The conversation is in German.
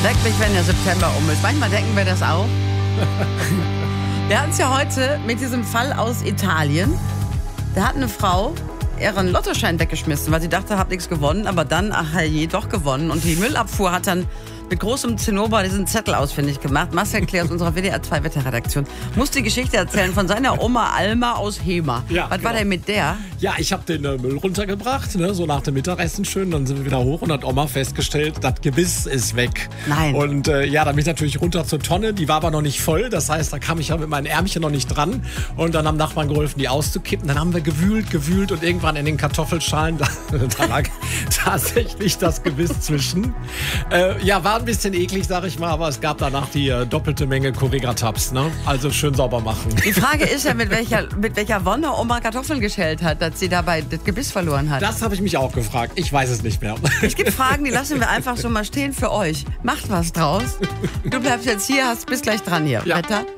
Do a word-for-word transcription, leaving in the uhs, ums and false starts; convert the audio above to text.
Leck mich, wenn der September um ist. Manchmal denken wir das auch. Wir hatten es ja heute mit diesem Fall aus Italien. Da hat eine Frau ihren Lottoschein weggeschmissen, weil sie dachte, hat nichts gewonnen, aber dann, ach je, doch gewonnen. Und die Müllabfuhr hat dann mit großem Zinnober diesen Zettel ausfindig gemacht. Marcel Klee aus unserer W D R zwei Wetterredaktion muss die Geschichte erzählen von seiner Oma Alma aus Hema. Ja, was genau. war denn mit der? Ja, ich habe den äh, Müll runtergebracht, ne, so nach dem Mittagessen schön. Dann sind wir wieder hoch und hat Oma festgestellt, das Gebiss ist weg. Nein. Und äh, ja, dann bin ich natürlich runter zur Tonne. Die war aber noch nicht voll. Das heißt, da kam ich ja mit meinen Ärmchen noch nicht dran. Und dann haben Nachbarn geholfen, die auszukippen. Dann haben wir gewühlt, gewühlt und irgendwann in den Kartoffelschalen, da, da lag tatsächlich das Gebiss zwischen. Äh, ja, war ein bisschen eklig, sag ich mal, aber es gab danach die äh, doppelte Menge Correga-Tabs, ne? Also schön sauber machen. Die Frage ist ja, mit welcher, mit welcher Wonne Oma Kartoffeln geschält hat, dass sie dabei das Gebiss verloren hat. Das habe ich mich auch gefragt. Ich weiß es nicht mehr. Es gibt Fragen, die lassen wir einfach so mal stehen für euch. Macht was draus. Du bleibst jetzt hier, hast, bist gleich dran hier. Ja. Wetter.